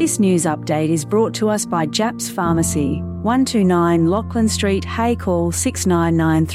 This news update is brought to us by Japs Pharmacy, 129 Lachlan Street, Hay Call 699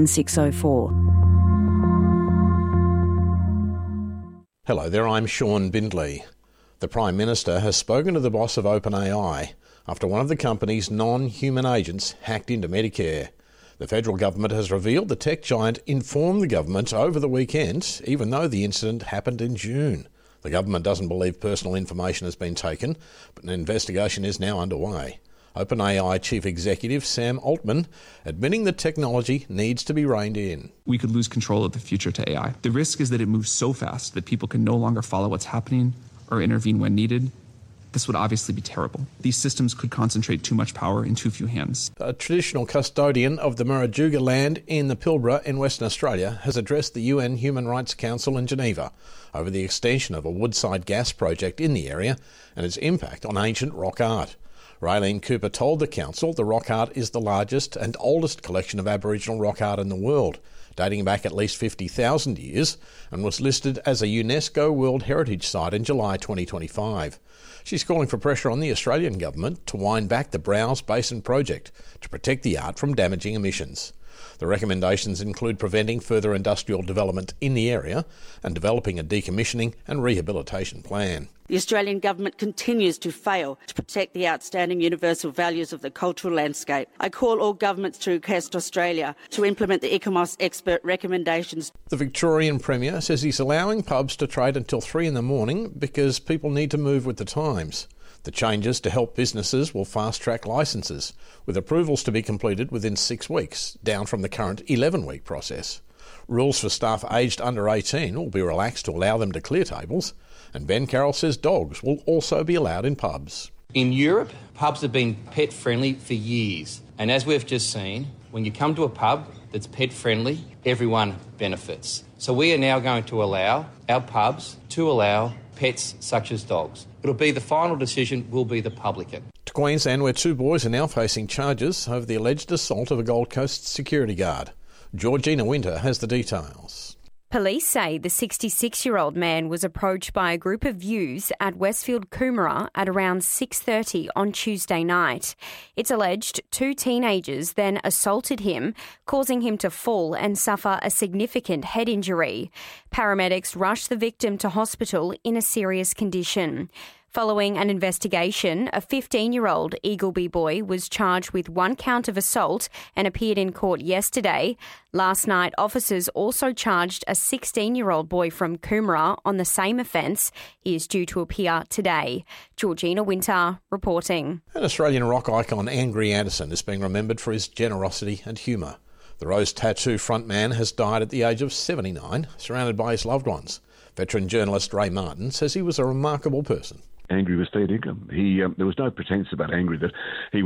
31604. Hello there, I'm Sean Bindley. The Prime Minister has spoken to the boss of OpenAI after one of the company's non-human agents hacked into Medicare. The federal government has revealed the tech giant informed the government over the weekend, even though the incident happened in June. The government doesn't believe personal information has been taken, but an investigation is now underway. OpenAI Chief Executive Sam Altman admitting the technology needs to be reined in. We could lose control of the future to AI. The risk is that it moves so fast that people can no longer follow what's happening or intervene when needed. This would obviously be terrible. These systems could concentrate too much power in too few hands. A traditional custodian of the Murujuga land in the Pilbara in Western Australia has addressed the UN Human Rights Council in Geneva over the extension of a Woodside gas project in the area and its impact on ancient rock art. Raylene Cooper told the council the rock art is the largest and oldest collection of Aboriginal rock art in the world, dating back at least 50,000 years, and was listed as a UNESCO World Heritage Site in July 2025. She's calling for pressure on the Australian government to wind back the Browse Basin project to protect the art from damaging emissions. The recommendations include preventing further industrial development in the area and developing a decommissioning and rehabilitation plan. The Australian government continues to fail to protect the outstanding universal values of the cultural landscape. I call all governments to request Australia to implement the ICOMOS expert recommendations. The Victorian Premier says he's allowing pubs to trade until 3 a.m. because people need to move with the times. The changes to help businesses will fast-track licences, with approvals to be completed within 6 weeks, down from the current 11-week process. Rules for staff aged under 18 will be relaxed to allow them to clear tables, and Ben Carroll says dogs will also be allowed in pubs. In Europe, pubs have been pet-friendly for years, and as we've just seen, when you come to a pub that's pet-friendly, everyone benefits. So we are now going to allow our pubs to allow pets such as dogs. It'll be the final decision will be the publican. To Queensland, where 2 boys are now facing charges over the alleged assault of a Gold Coast security guard. Georgina Winter has the details. Police say the 66-year-old man was approached by a group of youths at Westfield Coomera at around 6:30 on Tuesday night. It's alleged 2 teenagers then assaulted him, causing him to fall and suffer a significant head injury. Paramedics rushed the victim to hospital in a serious condition. Following an investigation, a 15-year-old Eagleby boy was charged with 1 count of assault and appeared in court yesterday. Last night, officers also charged a 16-year-old boy from Coomera on the same offence. He is due to appear today. Georgina Winter reporting. An Australian rock icon, Angry Anderson, is being remembered for his generosity and humour. The Rose Tattoo frontman has died at the age of 79, surrounded by his loved ones. Veteran journalist Ray Martin says he was a remarkable person. Angry was fair dinkum. There was no pretense about Angry that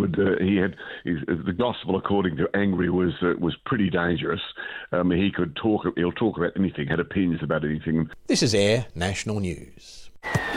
the gospel according to Angry was pretty dangerous. He'll talk about anything, had opinions about anything. This is Air National News.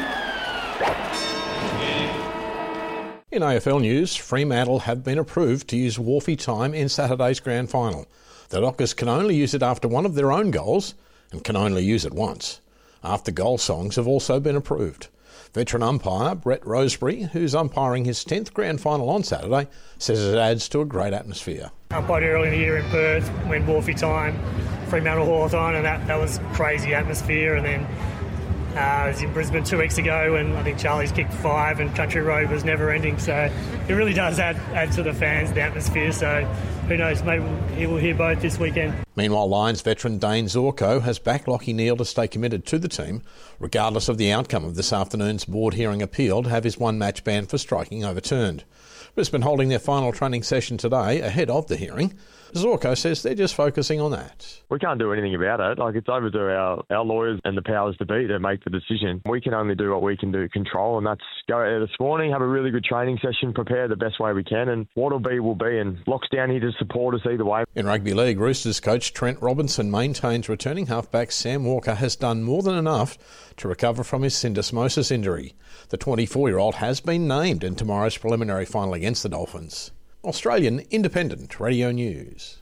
In AFL news, Fremantle have been approved to use Wharfie time in Saturday's grand final. The Dockers can only use it after one of their own goals and can only use it once. After goal songs have also been approved. Veteran umpire Brett Rosebery, who's umpiring his 10th grand final on Saturday, says it adds to a great atmosphere. Umpired early in the year in Perth when Wharfie time, Fremantle Hawthorn, and that was crazy atmosphere. And then I was in Brisbane 2 weeks ago and I think Charlie's kicked 5 and Country Road was never ending. So it really does add to the fans, the atmosphere. So who knows, maybe he will hear both this weekend. Meanwhile, Lions veteran Dane Zorko has backed Lachie Neale to stay committed to the team, regardless of the outcome of this afternoon's board hearing appeal to have his 1-match ban for striking overturned. Brisbane holding their final training session today ahead of the hearing. Zorko says they're just focusing on that. We can't do anything about it. It's over to our lawyers and the powers to be to make the decision. We can only do what we can do, control, and that's go out there this morning, have a really good training session, prepare the best way we can, and what'll be will be, and Lock's down here to support us either way. In rugby league, Roosters coach Trent Robinson maintains returning halfback Sam Walker has done more than enough to recover from his syndesmosis injury. The 24-year-old has been named in tomorrow's preliminary final against the Dolphins. Australian Independent Radio News.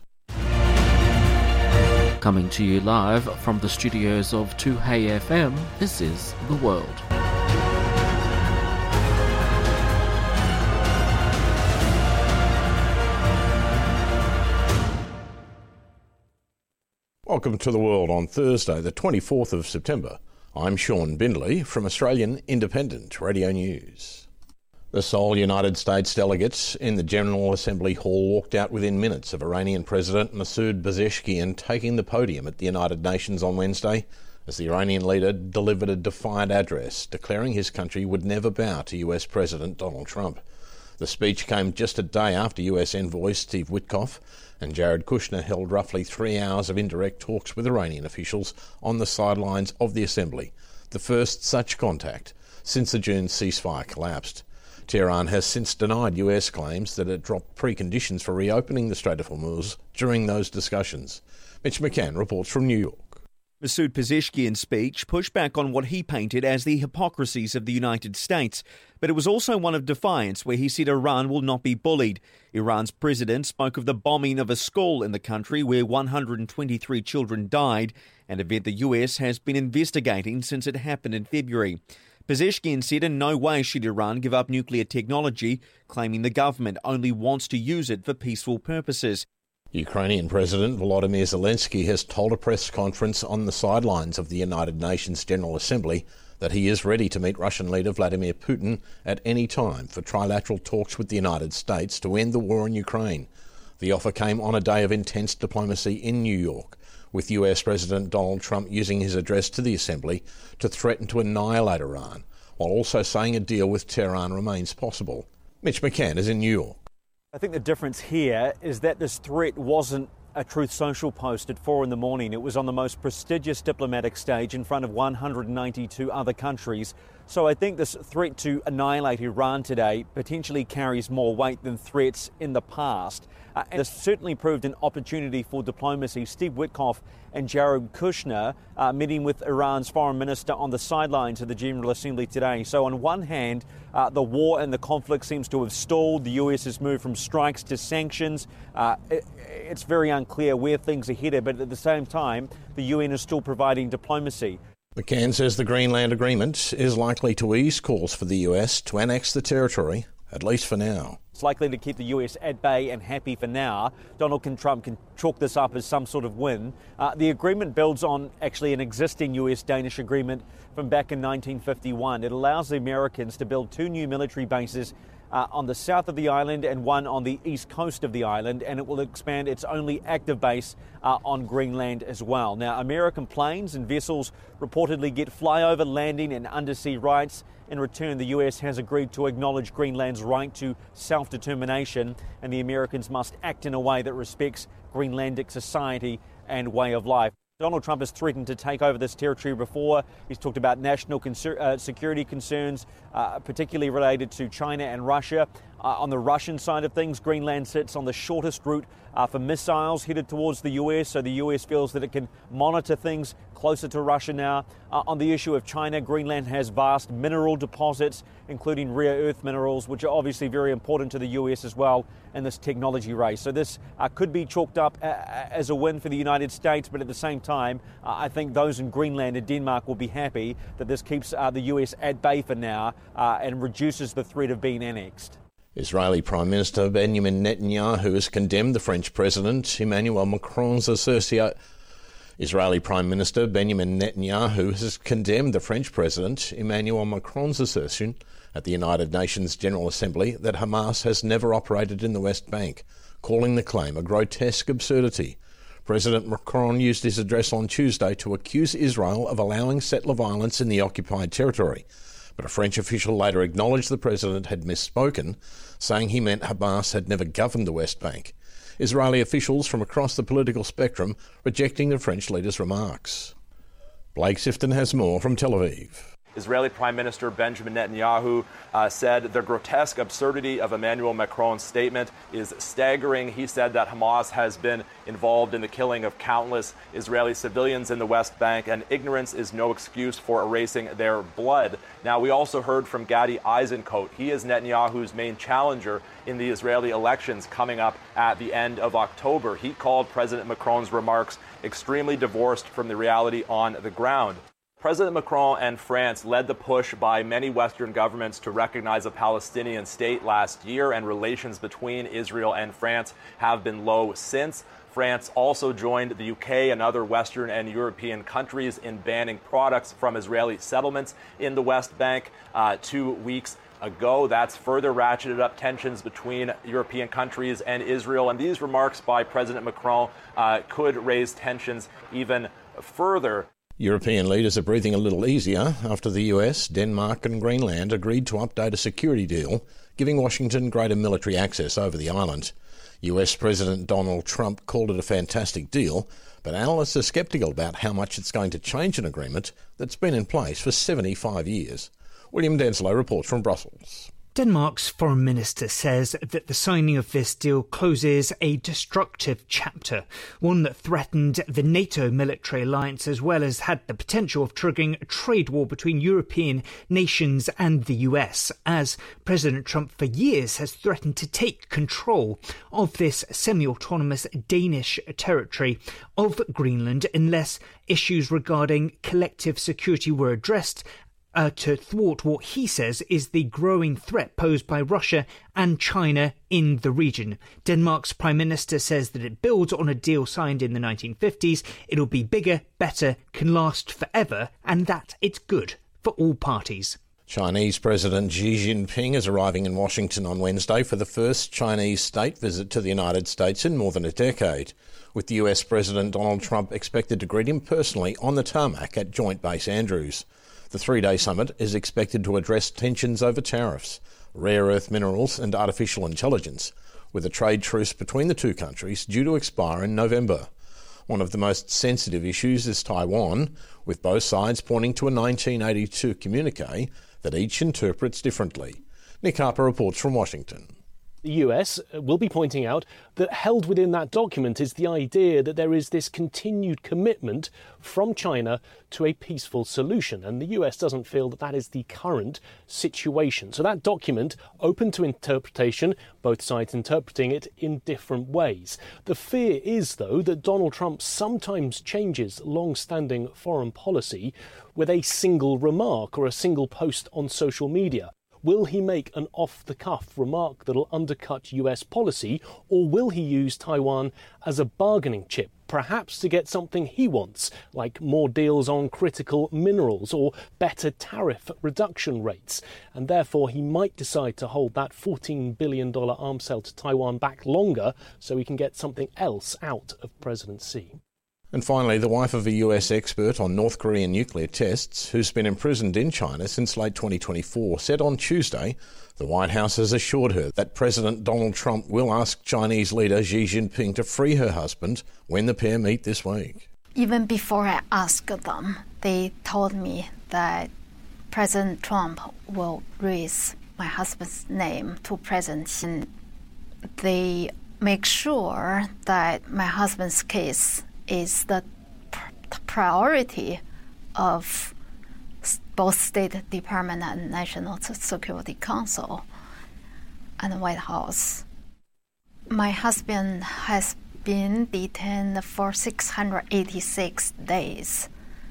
Coming to you live from the studios of 2Hey FM, this is The World. Welcome to The World on Thursday, the 24th of September. I'm Sean Bindley from Australian Independent Radio News. The sole United States delegates in the General Assembly Hall walked out within minutes of Iranian President Masoud Pezeshkian taking the podium at the United Nations on Wednesday, as the Iranian leader delivered a defiant address declaring his country would never bow to US President Donald Trump. The speech came just a day after US envoy Steve Witkoff and Jared Kushner held roughly 3 hours of indirect talks with Iranian officials on the sidelines of the Assembly, the first such contact since the June ceasefire collapsed. Tehran has since denied US claims that it dropped preconditions for reopening the Strait of Hormuz during those discussions. Mitch McCann reports from New York. Masoud Pezeshkian's speech pushed back on what he painted as the hypocrisies of the United States, but it was also one of defiance where he said Iran will not be bullied. Iran's president spoke of the bombing of a school in the country where 123 children died, an event the US has been investigating since it happened in February. Pezeshkian said in no way should Iran give up nuclear technology, claiming the government only wants to use it for peaceful purposes. Ukrainian President Volodymyr Zelensky has told a press conference on the sidelines of the United Nations General Assembly that he is ready to meet Russian leader Vladimir Putin at any time for trilateral talks with the United States to end the war in Ukraine. The offer came on a day of intense diplomacy in New York, with US President Donald Trump using his address to the Assembly to threaten to annihilate Iran, while also saying a deal with Tehran remains possible. Mitch McCann is in New York. I think the difference here is that this threat wasn't a Truth Social post at 4 a.m. It was on the most prestigious diplomatic stage in front of 192 other countries. So I think this threat to annihilate Iran today potentially carries more weight than threats in the past. And this certainly proved an opportunity for diplomacy. Steve Witkoff and Jared Kushner meeting with Iran's foreign minister on the sidelines of the General Assembly today. So on one hand, the war and the conflict seems to have stalled. The US has moved from strikes to sanctions. It's very unclear where things are headed, but at the same time, the UN is still providing diplomacy. McCann says the Greenland Agreement is likely to ease calls for the US to annex the territory, at least for now. It's likely to keep the US at bay and happy for now. Donald Trump can chalk this up as some sort of win. The agreement builds on actually an existing US-Danish agreement from back in 1951. It allows the Americans to build 2 new military bases on the south of the island and one on the east coast of the island, and it will expand its only active base on Greenland as well. Now, American planes and vessels reportedly get flyover, landing and undersea rights. In return, the US has agreed to acknowledge Greenland's right to self-determination, and the Americans must act in a way that respects Greenlandic society and way of life. Donald Trump has threatened to take over this territory before. He's talked about national security concerns, particularly related to China and Russia. On the Russian side of things, Greenland sits on the shortest route for missiles headed towards the US, so the US feels that it can monitor things closer to Russia now. On the issue of China, Greenland has vast mineral deposits, including rare earth minerals, which are obviously very important to the US as well in this technology race. So this could be chalked up as a win for the United States, but at the same time, I think those in Greenland and Denmark will be happy that this keeps the US at bay for now and reduces the threat of being annexed. Israeli Prime Minister Benjamin Netanyahu has condemned the French President Emmanuel Macron's Israeli Prime Minister Benjamin Netanyahu has condemned the French President Emmanuel Macron's assertion at the United Nations General Assembly that Hamas has never operated in the West Bank, calling the claim a grotesque absurdity. President Macron used his address on Tuesday to accuse Israel of allowing settler violence in the occupied territory, but a French official later acknowledged the president had misspoken, saying he meant Hamas had never governed the West Bank. Israeli officials from across the political spectrum rejecting the French leader's remarks. Blake Sifton has more from Tel Aviv. Israeli Prime Minister Benjamin Netanyahu said the grotesque absurdity of Emmanuel Macron's statement is staggering. He said that Hamas has been involved in the killing of countless Israeli civilians in the West Bank, and ignorance is no excuse for erasing their blood. Now, we also heard from Gadi Eisenkot. He is Netanyahu's main challenger in the Israeli elections coming up at the end of October. He called President Macron's remarks extremely divorced from the reality on the ground. President Macron and France led the push by many Western governments to recognize a Palestinian state last year, and relations between Israel and France have been low since. France also joined the UK and other Western and European countries in banning products from Israeli settlements in the West Bank 2 weeks ago. That's further ratcheted up tensions between European countries and Israel. And these remarks by President Macron could raise tensions even further. European leaders are breathing a little easier after the US, Denmark and Greenland agreed to update a security deal, giving Washington greater military access over the island. US President Donald Trump called it a fantastic deal, but analysts are sceptical about how much it's going to change an agreement that's been in place for 75 years. William Denslow reports from Brussels. Denmark's foreign minister says that the signing of this deal closes a destructive chapter, one that threatened the NATO military alliance as well as had the potential of triggering a trade war between European nations and the US, as President Trump for years has threatened to take control of this semi-autonomous Danish territory of Greenland unless issues regarding collective security were addressed to thwart what he says is the growing threat posed by Russia and China in the region. Denmark's Prime Minister says that it builds on a deal signed in the 1950s. It'll be bigger, better, can last forever, and that it's good for all parties. Chinese President Xi Jinping is arriving in Washington on Wednesday for the first Chinese state visit to the United States in more than a decade, with the US President Donald Trump expected to greet him personally on the tarmac at Joint Base Andrews. The three-day summit is expected to address tensions over tariffs, rare earth minerals and artificial intelligence, with a trade truce between the two countries due to expire in November. One of the most sensitive issues is Taiwan, with both sides pointing to a 1982 communique that each interprets differently. Nick Harper reports from Washington. The US will be pointing out that held within that document is the idea that there is this continued commitment from China to a peaceful solution, and the US doesn't feel that that is the current situation. So that document, open to interpretation, both sides interpreting it in different ways. The fear is, though, that Donald Trump sometimes changes long-standing foreign policy with a single remark or a single post on social media. Will he make an off-the-cuff remark that'll undercut US policy, or will he use Taiwan as a bargaining chip, perhaps to get something he wants, like more deals on critical minerals or better tariff reduction rates? And therefore he might decide to hold that $14 billion arms sale to Taiwan back longer so he can get something else out of President Xi. And finally, the wife of a US expert on North Korean nuclear tests, who's been imprisoned in China since late 2024, said on Tuesday the White House has assured her that President Donald Trump will ask Chinese leader Xi Jinping to free her husband when the pair meet this week. Even before I asked them, they told me that President Trump will raise my husband's name to President Xi. They make sure that my husband's case is the priority of both State Department and National Security Council and the White House. My husband has been detained for 686 days.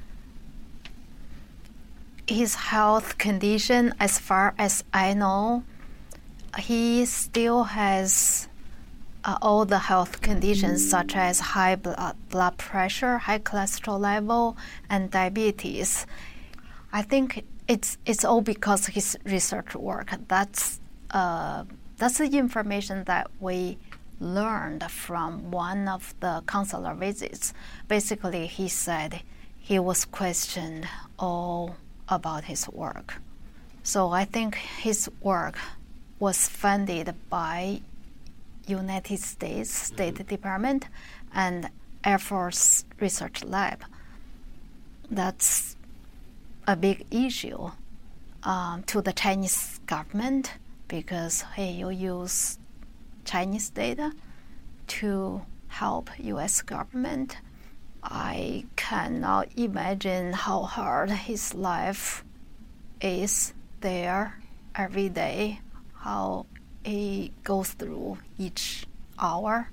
His health condition, as far as I know, he still has all the health conditions such as high blood pressure, high cholesterol level, and diabetes. I think it's all because of his research work. That's the information that we learned from one of the consular visits. Basically, he said he was questioned all about his work. So I think his work was funded by United States State Department and Air Force Research Lab. That's a big issue to the Chinese government because, hey, you use Chinese data to help U.S. government. I cannot imagine how hard his life is there every day, how he goes through each hour.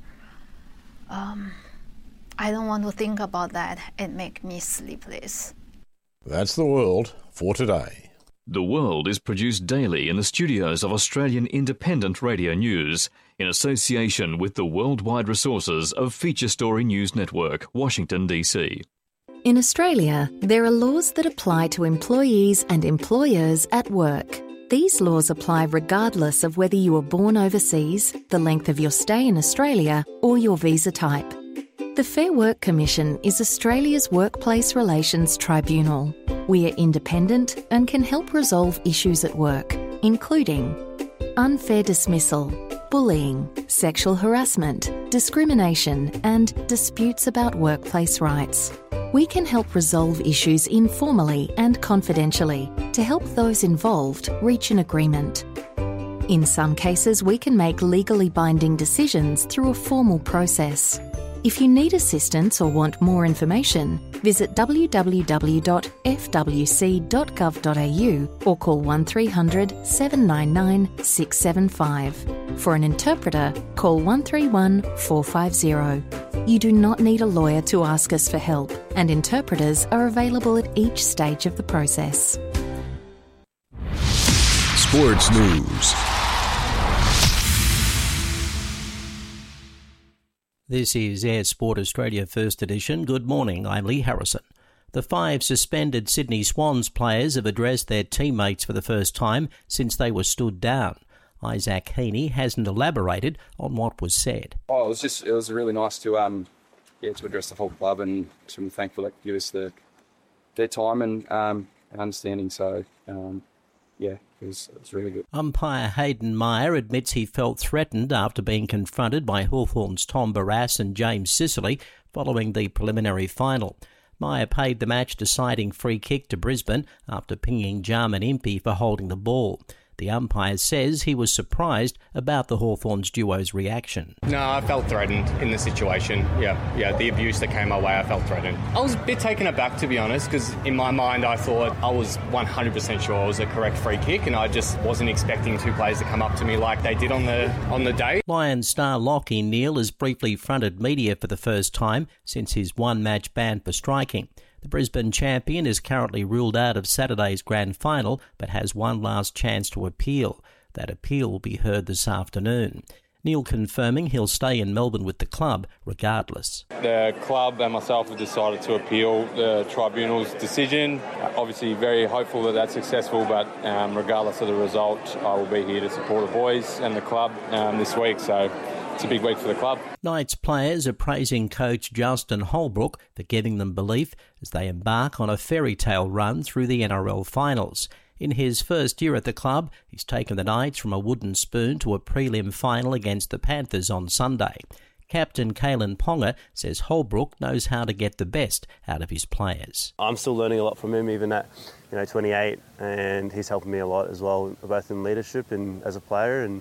I don't want to think about that. It makes me sleepless. That's the world for today. The World is produced daily in the studios of Australian Independent Radio News in association with the worldwide resources of Feature Story News Network, Washington, D.C. In Australia, there are laws that apply to employees and employers at work. These laws apply regardless of whether you were born overseas, the length of your stay in Australia, or your visa type. The Fair Work Commission is Australia's workplace relations tribunal. We are independent and can help resolve issues at work, including unfair dismissal, bullying, sexual harassment, discrimination, and disputes about workplace rights. We can help resolve issues informally and confidentially to help those involved reach an agreement. In some cases, we can make legally binding decisions through a formal process. If you need assistance or want more information, visit www.fwc.gov.au or call 1300 799 675. For an interpreter, call 131 450. You do not need a lawyer to ask us for help, and interpreters are available at each stage of the process. Sports News. This is Air Sport Australia First Edition. Good morning, I'm Lee Harrison. The 5 suspended Sydney Swans players have addressed their teammates for the first time since they were stood down. Isaac Heaney hasn't elaborated on what was said. It was really nice to address the whole club, and I'm thankful that give us their time and understanding. So, it was really good. Umpire Hayden Meyer admits he felt threatened after being confronted by Hawthorn's Tom Barrass and James Sicily following the preliminary final. Meyer paid the match-deciding free kick to Brisbane after pinging Jarman Impey for holding the ball. The umpire says he was surprised about the Hawthorns duo's reaction. No, I felt threatened in the situation. Yeah, the abuse that came my way, I felt threatened. I was a bit taken aback, to be honest, because in my mind I thought I was 100% sure it was a correct free kick, and I just wasn't expecting 2 players to come up to me like they did on the day. Lions star Lachie Neale has briefly fronted media for the first time since his one-match ban for striking. The Brisbane champion is currently ruled out of Saturday's grand final, but has one last chance to appeal. That appeal will be heard this afternoon. Neale confirming he'll stay in Melbourne with the club regardless. The club and myself have decided to appeal the tribunal's decision. Obviously very hopeful that that's successful, but regardless of the result, I will be here to support the boys and the club this week. So it's a big week for the club. Knights players are praising coach Justin Holbrook for giving them belief as they embark on a fairy tale run through the NRL finals. In his first year at the club, he's taken the Knights from a wooden spoon to a prelim final against the Panthers on Sunday. Captain Kalen Ponga says Holbrook knows how to get the best out of his players. I'm still learning a lot from him, even at 28, and he's helping me a lot as well, both in leadership and as a player. And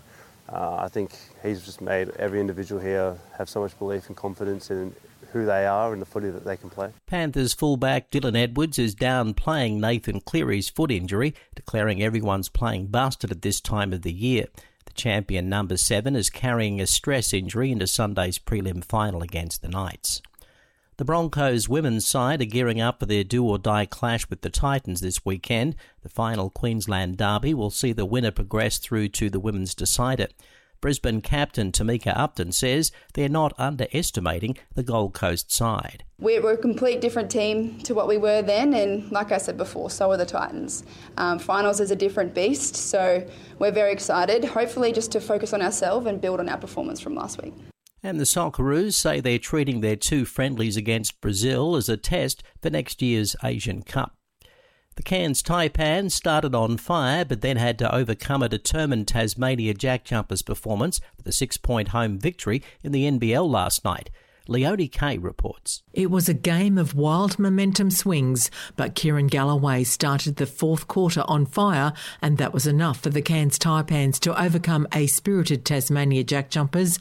I think he's just made every individual here have so much belief and confidence in who they are and the footy that they can play. Panthers fullback Dylan Edwards is downplaying Nathan Cleary's foot injury, declaring everyone's playing busted at this time of the year. The champion number 7 is carrying a stress injury into Sunday's prelim final against the Knights. The Broncos women's side are gearing up for their do-or-die clash with the Titans this weekend. The final Queensland derby will see the winner progress through to the women's decider. Brisbane captain Tamika Upton says they're not underestimating the Gold Coast side. We're a complete different team to what we were then, and like I said before, so are the Titans. Finals is a different beast, so we're very excited, hopefully just to focus on ourselves and build on our performance from last week. And the Socceroos say they're treating their 2 friendlies against Brazil as a test for next year's Asian Cup. The Cairns Taipans started on fire but then had to overcome a determined Tasmania Jack Jumpers performance with a 6-point home victory in the NBL last night. Leonie Kay reports. It was a game of wild momentum swings, but Kieran Galloway started the fourth quarter on fire, and that was enough for the Cairns Taipans to overcome a spirited Tasmania Jack Jumpers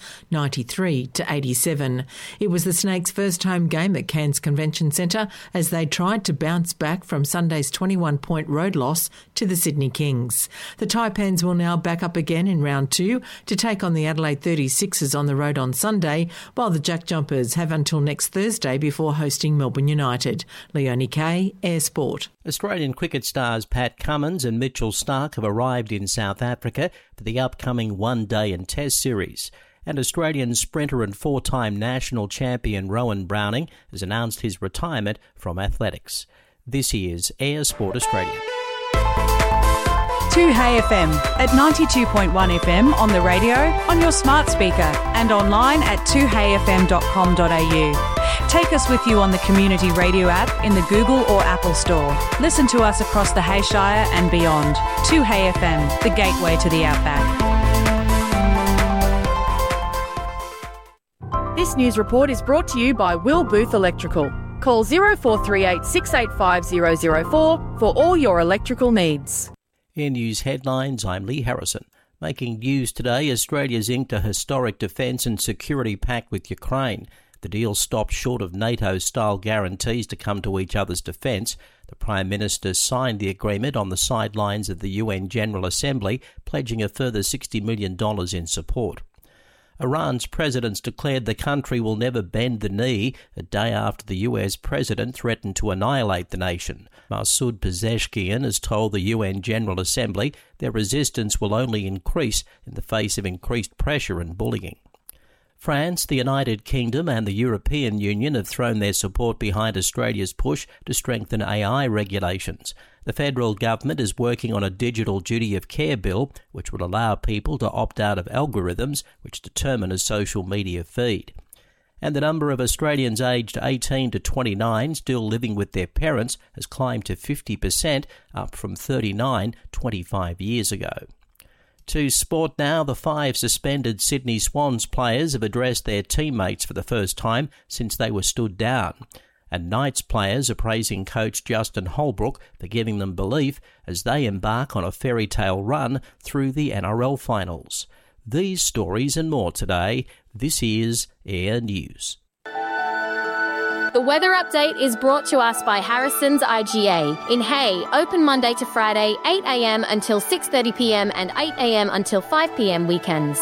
93-87. It was the Snakes' first home game at Cairns Convention Centre as they tried to bounce back from Sunday's 21-point road loss to the Sydney Kings. The Taipans will now back up again in round 2 to take on the Adelaide 36ers on the road on Sunday, while the Jack Jumpers Vipers have until next Thursday before hosting Melbourne United. Leonie Kay, Air Sport. Australian cricket stars Pat Cummins and Mitchell Starc have arrived in South Africa for the upcoming one-day and test series. And Australian sprinter and four-time national champion Rowan Browning has announced his retirement from athletics. This is Air Sport Australia. 2Hey FM at 92.1 FM on the radio, on your smart speaker and online at 2heyfm.com.au. Take us with you on the Community Radio app in the Google or Apple Store. Listen to us across the Hayshire and beyond. 2Hey FM, the gateway to the outback. This news report is brought to you by Will Booth Electrical. Call 0438 685 004 for all your electrical needs. In news headlines, I'm Lee Harrison. Making news today, Australia's inked a historic defence and security pact with Ukraine. The deal stopped short of NATO-style guarantees to come to each other's defence. The Prime Minister signed the agreement on the sidelines of the UN General Assembly, pledging a further $60 million in support. Iran's president's declared the country will never bend the knee a day after the US president threatened to annihilate the nation. Masoud Pezeshkian has told the UN General Assembly their resistance will only increase in the face of increased pressure and bullying. France, the United Kingdom and the European Union have thrown their support behind Australia's push to strengthen AI regulations. The federal government is working on a digital duty of care bill which would allow people to opt out of algorithms which determine a social media feed. And the number of Australians aged 18 to 29 still living with their parents has climbed to 50%, up from 39 25 years ago. To sport now, the 5 suspended Sydney Swans players have addressed their teammates for the first time since they were stood down. And Knights players are praising coach Justin Holbrook for giving them belief as they embark on a fairy tale run through the NRL finals. These stories and more today. This is Air News. The weather update is brought to us by Harrison's IGA. In Hay, open Monday to Friday, 8 a.m. until 6:30 p.m. and 8 a.m. until 5 p.m. weekends.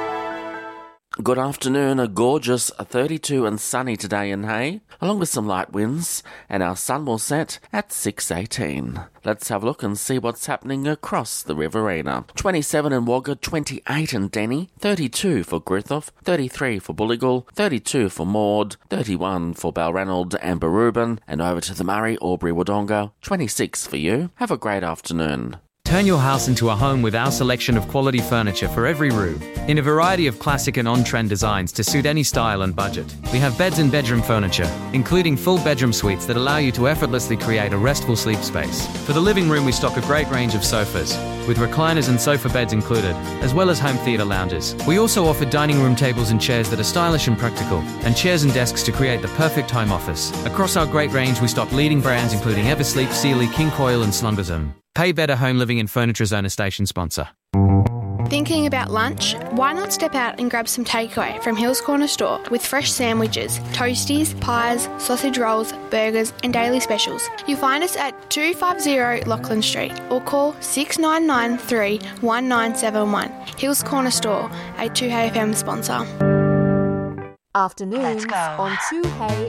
Good afternoon, a gorgeous 32 and sunny today in Hay, along with some light winds, and our sun will set at 6:18. Let's have a look and see what's happening across the Riverina. 27 in Wagga, 28 in Denny, 32 for Griffith, 33 for Bulligal, 32 for Maud, 31 for Balranald and Barubin, and over to the Murray, Albury, Wodonga, 26 for you. Have a great afternoon. Turn your house into a home with our selection of quality furniture for every room, in a variety of classic and on-trend designs to suit any style and budget. We have beds and bedroom furniture, including full bedroom suites that allow you to effortlessly create a restful sleep space. For the living room, we stock a great range of sofas, with recliners and sofa beds included, as well as home theatre lounges. We also offer dining room tables and chairs that are stylish and practical, and chairs and desks to create the perfect home office. Across our great range, we stock leading brands including Eversleep, Sealy, King Coil and Slungersum. Pay Better Home Living and Furniture Zone, a station sponsor. Thinking about lunch? Why not step out and grab some takeaway from Hills Corner Store with fresh sandwiches, toasties, pies, sausage rolls, burgers and daily specials. You'll find us at 250 Lachlan Street or call 6993 1971. Hills Corner Store, a 2HFM sponsor. Afternoons on 2Hey